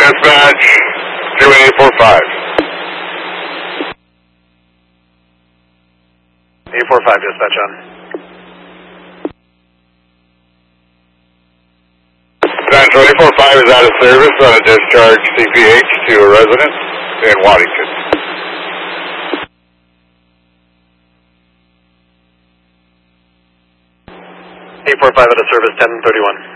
Dispatch, 21845. 845, dispatch on. Dispatch 21845 is out of service on a discharge CPH to a resident in Waddington. 845 out of service, 1031.